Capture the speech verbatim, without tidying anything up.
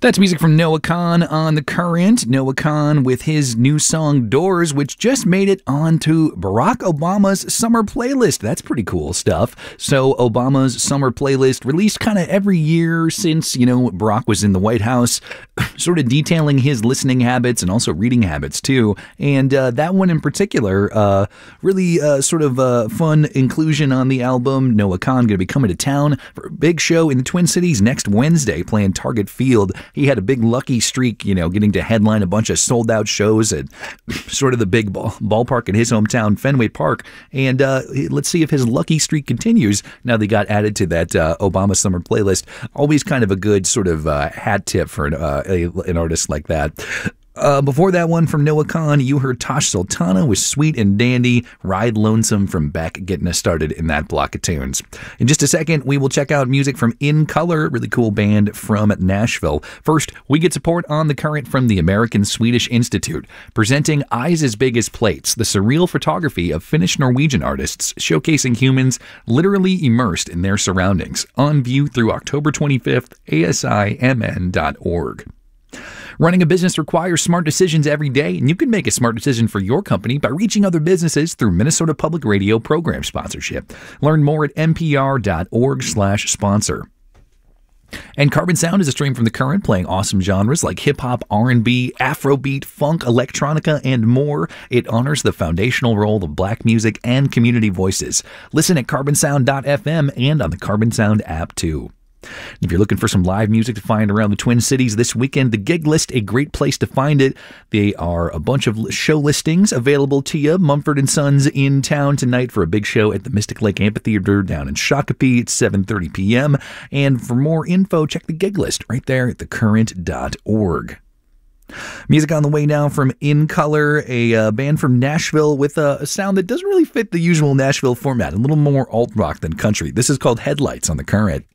That's music from Noah Kahan on The Current. Noah Kahan with his new song Doors, which just made it onto Barack Obama's summer playlist. That's pretty cool stuff. So Obama's summer playlist released kind of every year since, you know, Barack was in the White House, sort of detailing his listening habits and also reading habits too. And uh, that one in particular, uh, really uh, sort of uh, fun inclusion on the album. Noah Kahan going to be coming to town for a big show in the Twin Cities next Wednesday, playing Target Field. He had a big lucky streak, you know, getting to headline a bunch of sold-out shows at sort of the big ball, ballpark in his hometown, Fenway Park. And uh, let's see if his lucky streak continues now they got added to that uh, Obama summer playlist. Always kind of a good sort of uh, hat tip for an, uh, a, an artist like that. Uh, before that one from Noah Kahan, you heard Tosh Sultana with Sweet and Dandy, Ride Lonesome from Beck, getting us started in that block of tunes. In just a second, we will check out music from In Color, really cool band from Nashville. First, we get support on The Current from the American Swedish Institute, presenting Eyes as Big as Plates, the surreal photography of Finnish-Norwegian artists showcasing humans literally immersed in their surroundings. On view through October twenty-fifth, A S I M N dot org. Running a business requires smart decisions every day, and you can make a smart decision for your company by reaching other businesses through Minnesota Public Radio program sponsorship. Learn more at N P R dot org slash sponsor. And Carbon Sound is a stream from The Current, playing awesome genres like hip-hop, R and B, Afrobeat, funk, electronica, and more. It honors the foundational role of black music and community voices. Listen at carbon sound dot f m and on the Carbon Sound app, too. If you're looking for some live music to find around the Twin Cities this weekend, the Gig List, a great place to find it. They are a bunch of show listings available to you. Mumford and Sons in town tonight for a big show at the Mystic Lake Amphitheater down in Shakopee at seven thirty p.m. And for more info, check the Gig List right there at the current dot org. Music on the way now from In Color, a uh, band from Nashville with a, a sound that doesn't really fit the usual Nashville format, a little more alt rock than country. This is called Headlights on The Current.